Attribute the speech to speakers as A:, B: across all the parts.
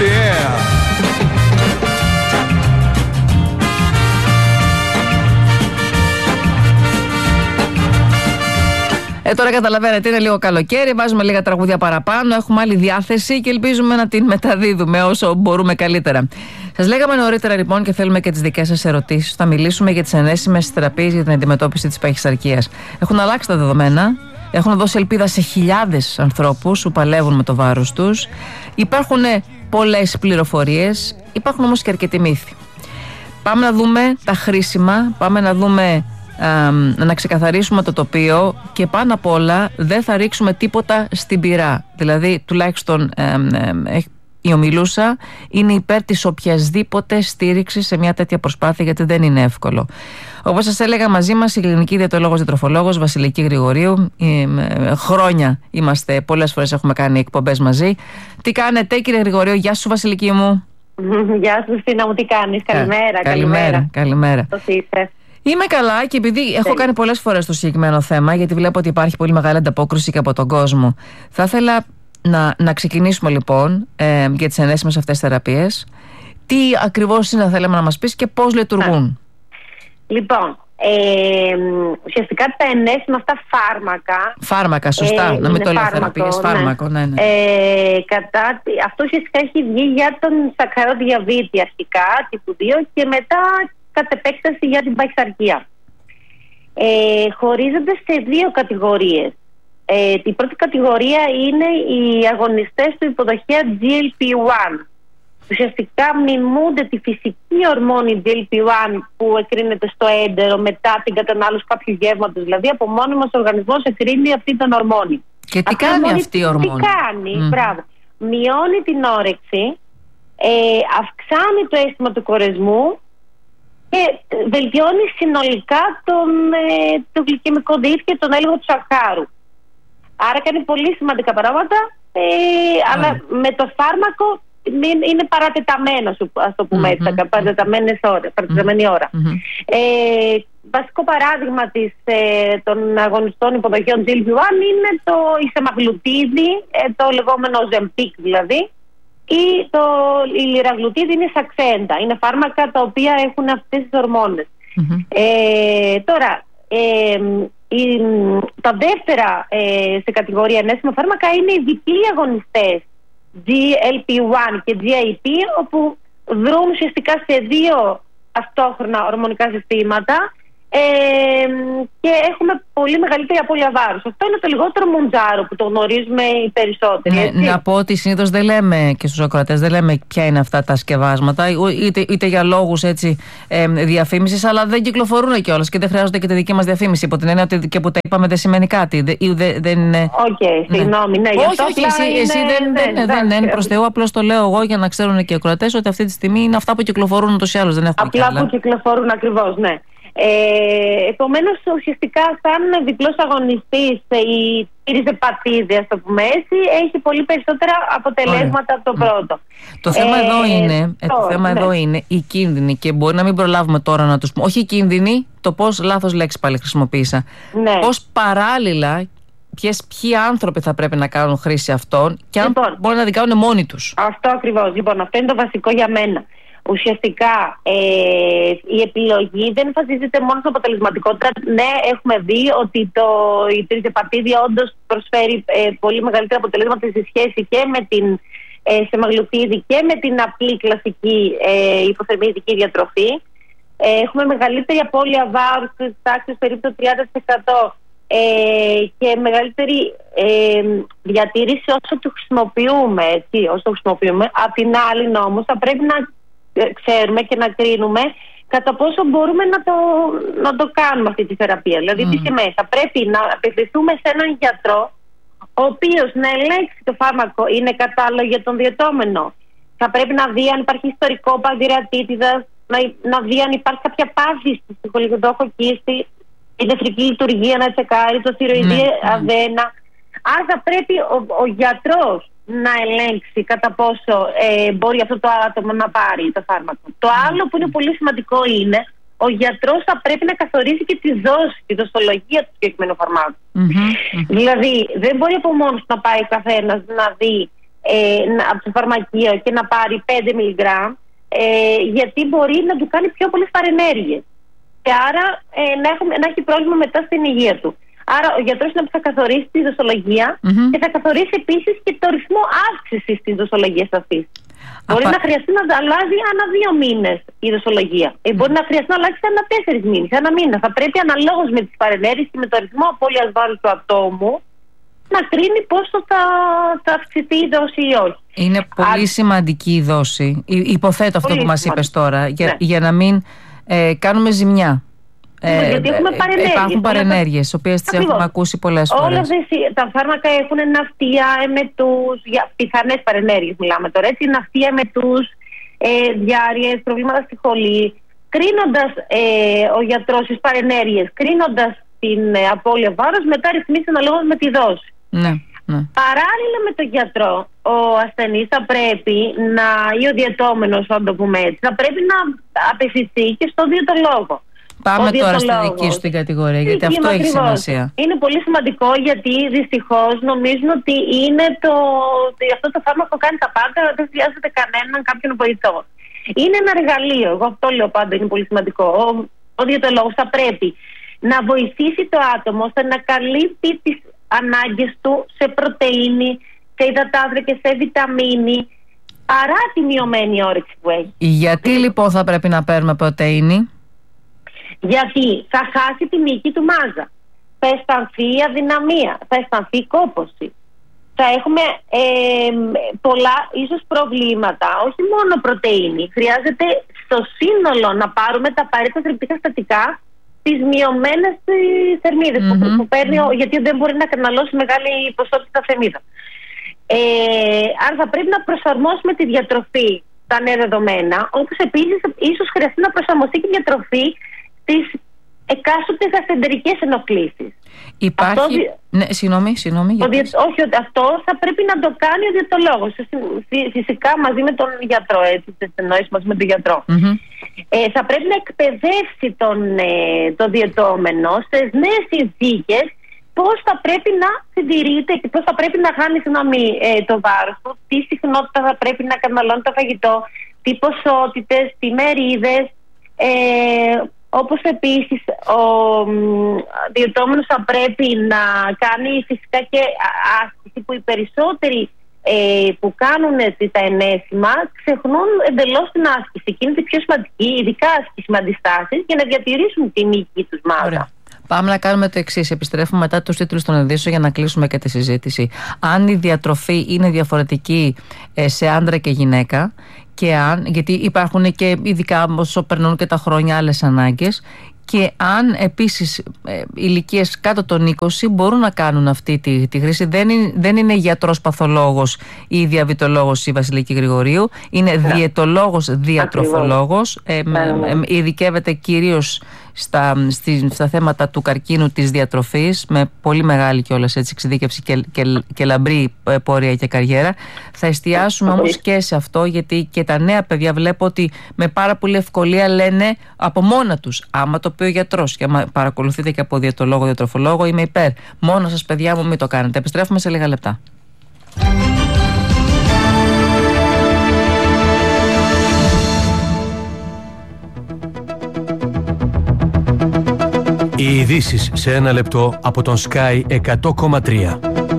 A: Yeah.
B: Τώρα καταλαβαίνετε, είναι λίγο καλοκαίρι, βάζουμε λίγα τραγούδια παραπάνω, έχουμε άλλη διάθεση και ελπίζουμε να την μεταδίδουμε όσο μπορούμε καλύτερα. Σας λέγαμε νωρίτερα λοιπόν και θέλουμε και τις δικές σας ερωτήσεις. Θα μιλήσουμε για τις ενέσιμες θεραπείες για την αντιμετώπιση της παχυσαρκίας. Έχουν αλλάξει τα δεδομένα, έχουν δώσει ελπίδα σε χιλιάδες ανθρώπους που παλεύουν με το βάρος τους. Υπάρχουν πολλές πληροφορίες, υπάρχουν όμως και αρκετοί μύθοι. Πάμε να δούμε τα χρήσιμα, πάμε να δούμε. Να ξεκαθαρίσουμε το τοπίο και πάνω απ' όλα δεν θα ρίξουμε τίποτα στην πυρά. Δηλαδή τουλάχιστον η ομιλούσα είναι υπέρ της οποιασδήποτε στήριξης σε μια τέτοια προσπάθεια, γιατί δεν είναι εύκολο. Όπως σας έλεγα, μαζί μας η κλινική διαιτολόγος διατροφολόγος Βασιλική Γρηγορίου. Χρόνια είμαστε, πολλές φορές έχουμε κάνει εκπομπές μαζί. Τι κάνετε κύριε Γρηγορίου? Γεια σου Βασιλική μου.
C: Γεια σου Στίνα μου, τι κάνεις?
B: Καλημέρα.
C: Πώς είσαι?
B: Είμαι καλά και επειδή έχω κάνει πολλές φορές το συγκεκριμένο θέμα, γιατί βλέπω ότι υπάρχει πολύ μεγάλη ανταπόκριση και από τον κόσμο, θα ήθελα να ξεκινήσουμε λοιπόν για τις ενέσιμες αυτές θεραπείες. Τι ακριβώς είναι, θέλαμε να μας πεις και πώς λειτουργούν?
C: Λοιπόν, ουσιαστικά τα ενέσιμα αυτά
B: φάρμακα, σωστά, να μην το λέω θεραπείες, φάρμακο, ναι.
C: Αυτό ουσιαστικά έχει βγει για τον σακχαρώδη διαβήτη αρχικά, τύπου 2, και μετά κατ' επέκταση για την παχυσαρκία. Χωρίζονται σε δύο κατηγορίες. Η πρώτη κατηγορία είναι οι αγωνιστές του υποδοχέα GLP-1. Ουσιαστικά μιμούνται τη φυσική ορμόνη GLP-1 που εκρίνεται στο έντερο μετά την κατανάλωση κάποιου γεύματος. Δηλαδή από μόνιμος οργανισμός εκρίνει αυτή την ορμόνη.
B: Και τι κάνει αυτή η ορμόνη?
C: Τι κάνει, μπράβο. Μειώνει την όρεξη, αυξάνει το αίσθημα του κορεσμού και βελτιώνει συνολικά το γλυκαιμικό δείκτη και τον έλεγχο του σακχάρου. Άρα κάνει πολύ σημαντικά πράγματα, αλλά με το φάρμακο είναι παρατεταμένο, ας το πούμε έτσι, παρατεταμένη ώρα. Βασικό παράδειγμα των αγωνιστών υποδοχέων GLP-1 είναι η σεμαγλουτίδη, το λεγόμενο Ozempic δηλαδή, ή η λιραγλουτίδη είναι Saxenda. Είναι φάρμακα τα οποία έχουν αυτές τις ορμόνες. Τώρα, τα δεύτερα σε κατηγορία ενέσιμα φάρμακα είναι οι διπλοί αγωνιστές GLP-1 και GIP, όπου δρούν ουσιαστικά σε δύο ταυτόχρονα ορμονικά συστήματα και έχουμε πολύ μεγαλύτερη απώλεια βάρους. Αυτό είναι το λιγότερο μουντζάρο που το γνωρίζουμε οι περισσότεροι.
B: Να πω ότι συνήθως δεν λέμε και στους ακροατές, δεν λέμε ποια είναι αυτά τα σκευάσματα, είτε για λόγους διαφήμισης, αλλά δεν κυκλοφορούν κιόλας και δεν χρειάζονται και τη δική μας διαφήμιση. Υπό την έννοια ότι και που τα είπαμε δεν σημαίνει κάτι.
C: Συγγνώμη, ναι.
B: Όχι, εσύ δεν είναι προς Θεού, απλώς το λέω εγώ για να ξέρουν και οι ακροατές ότι αυτή τη στιγμή είναι αυτά που κυκλοφορούν ούτως ή άλλως.
C: Απλά που κυκλοφορούν ακριβώς, ναι. Επομένως, ουσιαστικά, σαν διπλός αγωνιστής, η τυριζεπατίδη, ας το πούμε έτσι, έχει πολύ περισσότερα αποτελέσματα από το πρώτο.
B: Το θέμα εδώ είναι οι κίνδυνοι, και μπορεί να μην προλάβουμε τώρα να τους πούμε. Όχι οι κίνδυνοι, το πώς, λάθος λέξη πάλι χρησιμοποίησα. Ναι. Πώς παράλληλα, ποιοι άνθρωποι θα πρέπει να κάνουν χρήση αυτών και αν μπορεί να την κάνουν μόνοι τους. Αυτό ακριβώς.
C: Λοιπόν, αυτό είναι το βασικό για μένα. Ουσιαστικά η επιλογή δεν βασίζεται μόνο στην αποτελεσματικότητα. Ναι, έχουμε δει ότι η τριζεπατίδια όντως προσφέρει πολύ μεγαλύτερα αποτελέσματα σε σχέση και με την σεμαγλουτίδη και με την απλή κλασική υποθερμιδική διατροφή. Έχουμε μεγαλύτερη απώλεια βάρους της τάξης περίπου το 30% και μεγαλύτερη διατήρηση όσο το χρησιμοποιούμε. Απ' την άλλη όμως θα πρέπει να ξέρουμε και να κρίνουμε κατά πόσο μπορούμε να το κάνουμε αυτή τη θεραπεία. Δηλαδή τι σημαίνει? Θα πρέπει να απευθυνθούμε σε έναν γιατρό ο οποίος να ελέγξει το φάρμακο είναι κατάλληλο για τον διαιτώμενο. Θα πρέπει να δει αν υπάρχει ιστορικό πανκρεατίτιδας, να δει αν υπάρχει κάποια πάθη στη στιχολιγοντόχο κίστη, η νεφρική λειτουργία να τσεκάρει, το θηροειδή αδένα. Άρα θα πρέπει ο γιατρός να ελέγξει κατά πόσο μπορεί αυτό το άτομο να πάρει το φάρμακο. Το άλλο που είναι πολύ σημαντικό είναι ο γιατρός θα πρέπει να καθορίσει και τη δόση, τη δοσολογία του συγκεκριμένου φαρμάκου. Δηλαδή δεν μπορεί από μόνος να πάει ο καθένας να δει από το φαρμακείο και να πάρει 5 μιλιγκράμμ, γιατί μπορεί να του κάνει πιο πολλές παρενέργειες. Και άρα να έχει πρόβλημα μετά στην υγεία του. Άρα ο γιατρός είναι που θα καθορίσει τη δοσολογία και θα καθορίσει επίσης και το ρυθμό αύξησης της δοσολογίας αυτής. Μπορεί να χρειαστεί να αλλάζει ανά 2 μήνες η δοσολογία. Μπορεί να χρειαστεί να αλλάξει ανά 4 μήνες, ένα μήνα. Θα πρέπει αναλόγως με τις παρενέργειες και με το ρυθμό απώλειας βάρους του ατόμου να κρίνει πόσο θα αυξηθεί η δόση ή όχι. Είναι
B: πολύ σημαντική η δόση. Υποθέτω αυτό που μας είπες τώρα, για να μην κάνουμε ζημιά.
C: Γιατί έχουμε παρενέργειες.
B: Υπάρχουν παρενέργειες, τις οποίες τις έχουμε ακούσει πολλές φορές.
C: Όλα τα φάρμακα έχουν ναυτία, εμετούς, πιθανές παρενέργειες μιλάμε τώρα, έτσι, ναυτία, εμετούς, διάρειες, προβλήματα στη χολή. Κρίνοντας ο γιατρός τις παρενέργειες, κρίνοντας την απώλεια βάρους, μετά ρυθμίσει αναλόγως με τη δόση.
B: Ναι.
C: Παράλληλα με τον γιατρό, ο ασθενής θα πρέπει ή ο διαιτώμενος, αν το πούμε έτσι, θα πρέπει να απευθυνθεί και στον διαιτολόγο.
B: Πάμε τώρα στη δική σου την κατηγορία, γιατί αυτό έχει σημασία.
C: Είναι πολύ σημαντικό, γιατί δυστυχώς νομίζουν ότι είναι αυτό το φάρμακο κάνει τα πάντα, δεν χρειάζεται κάποιον βοηθό. Είναι ένα εργαλείο, εγώ αυτό λέω πάντα, είναι πολύ σημαντικό. Ο διαιτολόγος θα πρέπει να βοηθήσει το άτομο ώστε να καλύπτει τις ανάγκες του σε πρωτεΐνη, σε υδατάνθρακες, σε βιταμίνη, παρά τη μειωμένη όρεξη που έχει.
B: Γιατί λοιπόν θα πρέπει να παίρνουμε πρωτεΐνη?
C: Γιατί θα χάσει τη μυϊκή του μάζα, θα αισθανθεί αδυναμία, θα αισθανθεί κόπωση. Θα έχουμε πολλά ίσως προβλήματα, όχι μόνο πρωτεΐνη. Χρειάζεται στο σύνολο να πάρουμε τα απαραίτητα θρεπτικά συστατικά, τις μειωμένες θερμίδες που παίρνει, γιατί δεν μπορεί να καταναλώσει μεγάλη ποσότητα θερμίδα. Άρα θα πρέπει να προσαρμόσουμε τη διατροφή στα νέα δεδομένα, όπως επίσης ίσως χρειαστεί να προσαρμοστεί και η διατροφή στις εκάστοτε ασθεντερικές ενοχλήσεις.
B: Υπάρχει... Ναι, συγγνώμη.
C: Όχι, αυτό θα πρέπει να το κάνει ο διαιτολόγος. Φυσικά μαζί με τον γιατρό, έτσι, μαζί με τον γιατρό. Θα πρέπει να εκπαιδεύσει τον διαιτώμενο στις νέες συνθήκες, πώς θα πρέπει να συντηρείται και πώς θα πρέπει να χάνει το βάρος του, τι συχνότητα θα πρέπει να καταναλώνει το φαγητό, τι ποσότητες, τι μερίδες. Όπως επίσης ο διαιτώμενος θα πρέπει να κάνει φυσικά και άσκηση, που οι περισσότεροι που κάνουν τα ενέσιμα ξεχνούν εντελώς την άσκηση. Και είναι πιο σημαντική, ειδικά άσκηση με αντιστάσεις, για να διατηρήσουν τη μυϊκή τους μάζα.
B: Ωραία. Πάμε να κάνουμε το εξής. Επιστρέφουμε μετά τους τίτλους των ειδήσεων για να κλείσουμε και τη συζήτηση. Αν η διατροφή είναι διαφορετική σε άντρα και γυναίκα, γιατί υπάρχουν και ειδικά όσο περνούν και τα χρόνια άλλες ανάγκες, και αν επίσης ηλικίες κάτω των 20 μπορούν να κάνουν αυτή τη χρήση. Δεν είναι γιατρός παθολόγος ή διαβητολόγος η Βασιλική Γρηγορίου, είναι διαιτολόγος διατροφολόγος. Ειδικεύεται κυρίως στα θέματα του καρκίνου της διατροφής, με πολύ μεγάλη κιόλας εξειδίκευση και λαμπρή πορεία και καριέρα. Θα εστιάσουμε όμως και σε αυτό, γιατί και τα νέα παιδιά βλέπω ότι με πάρα πολύ ευκολία λένε από μόνα τους, άμα το πει ο γιατρός και άμα παρακολουθείτε και από διαιτολόγο, διατροφολόγο, είμαι υπέρ. Μόνο σας, παιδιά μου, μην το κάνετε. Επιστρέφουμε σε λίγα λεπτά.
A: Οι ειδήσεις σε ένα λεπτό από τον Sky 100,3.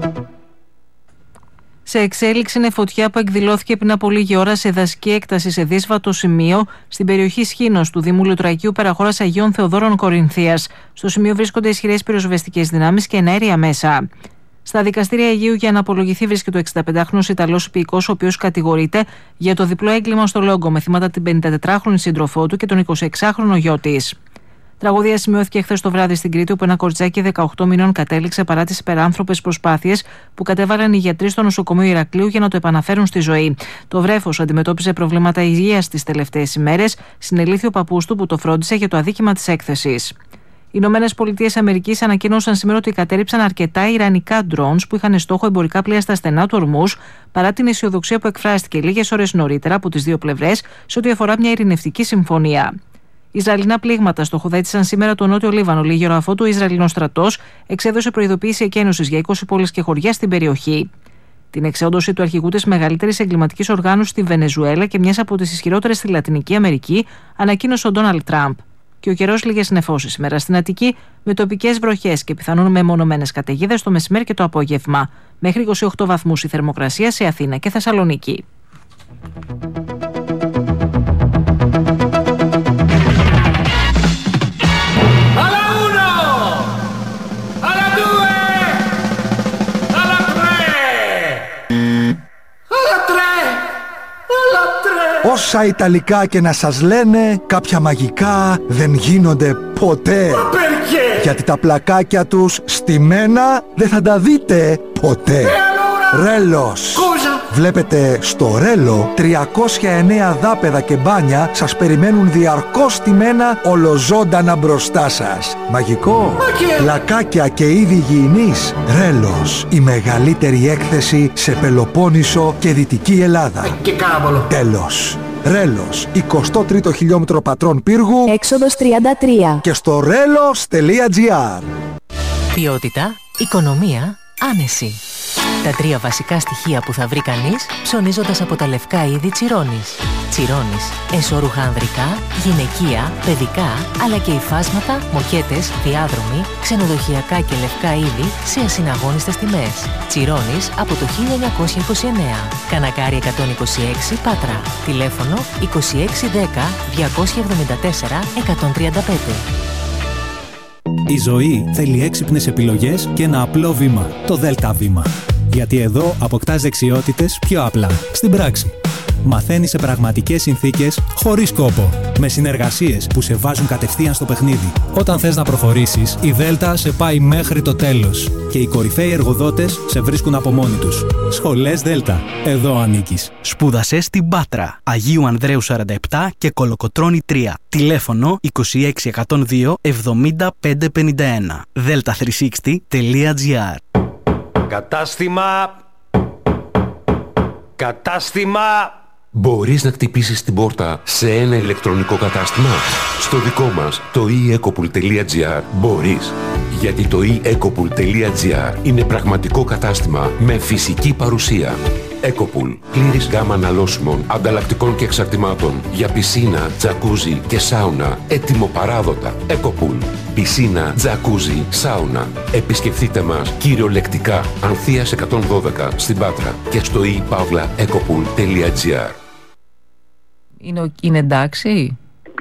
D: Σε εξέλιξη είναι φωτιά που εκδηλώθηκε πριν από λίγη ώρα σε δασική έκταση σε δύσβατο σημείο στην περιοχή Σχήνος του Δήμου Λουτρακίου, παραχώρας Αγίων Θεοδόρων Κορινθίας. Στο σημείο βρίσκονται ισχυρές πυροσβεστικές δυνάμεις και εναέρια μέσα. Στα δικαστήρια Αιγείου για να απολογηθεί βρίσκεται ο 65χρονος Ιταλός υπηκός, ο οποίος κατηγορείται για το διπλό έγκλημα στο Λόγκο, με θύματα την 54χρονη σύντροφό του και τον 26χρονο γιο της. Τραγωδία σημειώθηκε χθες το βράδυ στην Κρήτη, όπου ένα κοριτσάκι 18 μηνών κατέληξε παρά τις υπεράνθρωπες προσπάθειες που κατέβαλαν οι γιατροί στο νοσοκομείο Ηρακλείου για να το επαναφέρουν στη ζωή. Το βρέφος αντιμετώπιζε προβλήματα υγείας τις τελευταίες ημέρες. Συνελήφθη ο παππούς του που το φρόντισε για το αδίκημα της έκθεσης. Οι Ηνωμένες Πολιτείες Αμερικής ανακοίνωσαν σήμερα ότι κατέρριψαν αρκετά ιρανικά drones που είχαν στόχο εμπορικά πλοία στα στενά του Ορμούζ, παρά την αισιοδοξία που εκφράστηκε λίγες ώρες νωρίτερα από τις δύο πλευρές σε ό,τι αφορά μια ειρηνευτική συμφωνία. Ισραηλινά πλήγματα στοχοθέτησαν σήμερα το Νότιο Λίβανο, λίγη ώρα αφότου ο Ισραηλινός στρατός εξέδωσε προειδοποίηση εκένωσης για 20 πόλεις και χωριά στην περιοχή. την εξόντωση του αρχηγού της μεγαλύτερης εγκληματικής οργάνωσης στη Βενεζουέλα και μιας από τις ισχυρότερες στη Λατινική Αμερική, ανακοίνωσε ο Ντόναλντ Τραμπ. Και ο καιρός λίγες νεφώσεις σήμερα στην Αττική, με τοπικές βροχές και πιθανόν μεμονωμένες καταιγίδες το μεσημέρι και το απόγευμα. Μέχρι 28 βαθμούς η θερμοκρασία σε Αθήνα και Θεσσαλονίκη.
E: Όσα Ιταλικά και να σας λένε, κάποια μαγικά δεν γίνονται ποτέ. Γιατί τα πλακάκια τους στημένα δεν θα τα δείτε ποτέ. Ρέλος. Βλέπετε, στο Ρέλο 309 δάπεδα και μπάνια σας περιμένουν διαρκώς στημένα ολοζώντανα μπροστά σας. Μαγικό. Πλακάκια και είδη υγιεινής. Ρέλος. Η μεγαλύτερη έκθεση σε Πελοπόννησο και Δυτική Ελλάδα. Τέλος. Ρέλος, 23ο χιλιόμετρο πατρών πύργου,
F: έξοδος 33.
E: Και στο relos.gr.
G: Ποιότητα, οικονομία, άνεση. Τα 3 βασικά στοιχεία που θα βρει κανείς ψωνίζοντας από τα λευκά είδη Τσιρόνης. Τσιρόνης, εσώρουχα ανδρικά, γυναικεία, παιδικά, αλλά και υφάσματα, μοκέτες, διάδρομοι, ξενοδοχειακά και λευκά είδη σε ασυναγώνιστες τιμές. Τσιρόνης από το 1929. Κανακάρι 126 Πάτρα. Τηλέφωνο 2610 274 135.
H: Η ζωή θέλει έξυπνες επιλογές και ένα απλό βήμα, το ΔΕΛΤΑ βήμα. Γιατί εδώ αποκτάς δεξιότητες πιο απλά, στην πράξη. Μαθαίνεις σε πραγματικές συνθήκες, χωρίς κόπο. Με συνεργασίες που σε βάζουν κατευθείαν στο παιχνίδι. Όταν θες να προχωρήσεις, η ΔΕΛΤΑ σε πάει μέχρι το τέλος. Και οι κορυφαίοι εργοδότες σε βρίσκουν από μόνοι τους. Σχολές ΔΕΛΤΑ. Εδώ ανήκεις.
I: Σπούδασε στην Πάτρα, Αγίου Ανδρέου 47 και Κολοκοτρώνη 3. Τηλέφωνο 26102 70551. delta360.gr.
J: Κατάστημα. Μπορείς να χτυπήσεις την πόρτα σε ένα ηλεκτρονικό κατάστημα? Στο δικό μας, το eEcopool.gr, μπορείς. Γιατί το eEcopool.gr είναι πραγματικό κατάστημα με φυσική παρουσία. Ecopool. Πλήρης γάμα αναλώσιμων, ανταλλακτικών και εξαρτημάτων για πισίνα, τζακούζι και σάουνα. Έτοιμο παράδοτα. Ecopool. Πισίνα, τζακούζι, σάουνα. Επισκεφτείτε μας κυριολεκτικά Ανθείας 112 στην Πάτρα και στο ePavlaEcopool.gr.
B: Είναι εντάξει?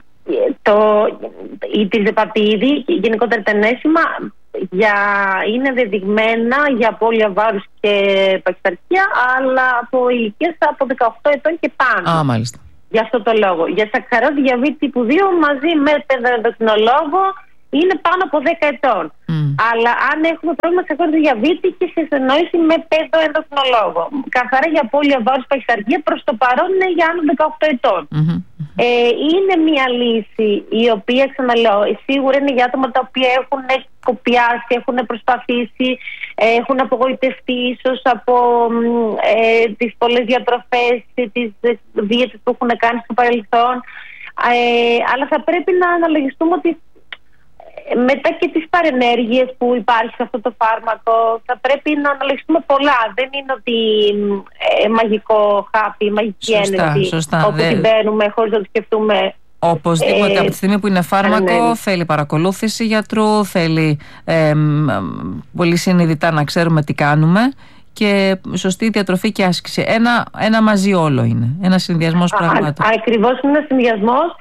C: Η τριζεπατίδη, γενικότερα τα ενέσιμα, είναι δεδειγμένα για απώλεια βάρους και παχυσαρκία, αλλά από ηλικίες από 18 ετών και πάνω.
B: Μάλιστα.
C: Γι' αυτό το λόγο. Για σακχαριώδη διαβήτη τύπου 2 μαζί με παιδοενδοκρινολόγο είναι πάνω από 10 ετών. Αλλά αν έχουμε πρόβλημα σακχαριώδη διαβήτη και σε συνεννόηση με παιδοενδοκρινολόγο. Καθαρά για απώλεια βάρους παχυσαρκία, προς το παρόν είναι για άνω 18 ετών. Είναι μια λύση η οποία, ξαναλέω, σίγουρα είναι για άτομα τα οποία έχουν κοπιάσει, έχουν προσπαθήσει, έχουν απογοητευτεί ίσως από τις πολλές διατροφές, τις δίαιτες που έχουν κάνει στο παρελθόν, αλλά θα πρέπει να αναλογιστούμε ότι μετά και τις παρενέργειες που υπάρχει σε αυτό το φάρμακο θα πρέπει να αναλογιστούμε πολλά. Δεν είναι ότι μαγικό χάπι, μαγική ένεση όπου την παίρνουμε χωρίς να το σκεφτούμε.
B: Οπωσδήποτε από τη στιγμή που είναι φάρμακο θέλει παρακολούθηση γιατρού, θέλει πολύ συνειδητά να ξέρουμε τι κάνουμε και σωστή διατροφή και άσκηση. Ένα μαζί όλο είναι, ένα συνδυασμός πραγμάτων.
C: Ακριβώς, είναι ένα συνδυασμός.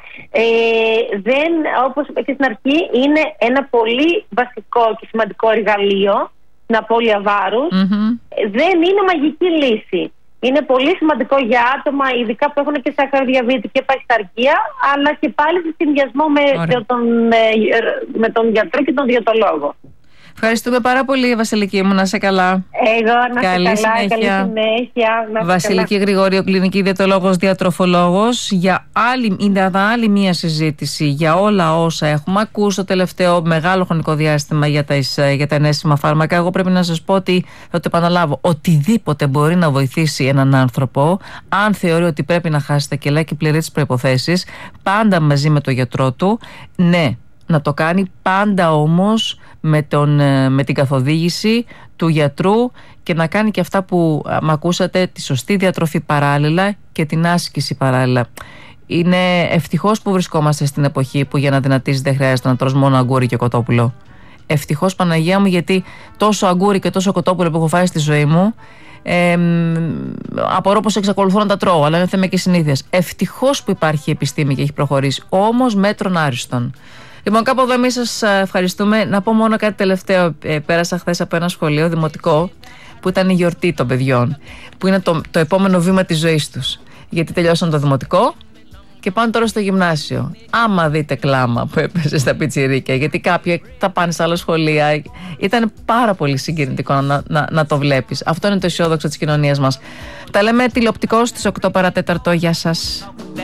C: Όπως είπα και στην αρχή, είναι ένα πολύ βασικό και σημαντικό εργαλείο στην απώλεια βάρους. Δεν είναι μαγική λύση. Είναι πολύ σημαντικό για άτομα, ειδικά που έχουν και σακχαριοδιαβήτη και παχυσαρκία, αλλά και πάλι σε συνδυασμό με τον γιατρό και τον διαιτολόγο.
B: Ευχαριστούμε πάρα πολύ, Βασιλική μου, να είσαι καλά.
C: Εγώ να
B: καλή
C: είσαι καλά,
B: συνέχεια.
C: καλή συνέχεια.
B: Βασιλική Γρηγόριο, κλινική διαιτολόγος, διατροφολόγος. Είναι άλλη μία συζήτηση για όλα όσα έχουμε ακούσει το τελευταίο μεγάλο χρονικό διάστημα για τα ενέσιμα φάρμακα. Εγώ πρέπει να σας πω ότι, θα το επαναλάβω, οτιδήποτε μπορεί να βοηθήσει έναν άνθρωπο, αν θεωρεί ότι πρέπει να χάσει τα κιλά και πληρεί τις προϋποθέσεις, πάντα μαζί με το γιατρό του, ναι. Να το κάνει πάντα όμως με την καθοδήγηση του γιατρού και να κάνει και αυτά που μ' ακούσατε, τη σωστή διατροφή παράλληλα και την άσκηση παράλληλα. Είναι ευτυχώς που βρισκόμαστε στην εποχή που για να δυνατήσεις δεν χρειάζεται να τρως μόνο αγκούρι και κοτόπουλο. Ευτυχώς, Παναγία μου, γιατί τόσο αγκούρι και τόσο κοτόπουλο που έχω φάει στη ζωή μου, απορώ πως εξακολουθώ να τα τρώω, αλλά είναι θέμα και συνήθειας. Ευτυχώς που υπάρχει επιστήμη και έχει προχωρήσει, όμως μέτρων άριστον. Λοιπόν, κάπου εδώ εμείς σας ευχαριστούμε. Να πω μόνο κάτι τελευταίο. Πέρασα χθες από ένα σχολείο δημοτικό που ήταν η γιορτή των παιδιών, που είναι το επόμενο βήμα της ζωής τους. Γιατί τελειώσαν το δημοτικό και πάνε τώρα στο γυμνάσιο. Άμα δείτε κλάμα που έπαιζε στα πιτσιρίκια, γιατί κάποιοι τα πάνε σε άλλα σχολεία. Ήταν πάρα πολύ συγκινητικό να το βλέπεις. Αυτό είναι το αισιόδοξο της κοινωνίας μας. Τα λέμε τηλεοπτικώς στις 8 παρατέταρτο. Γεια σας.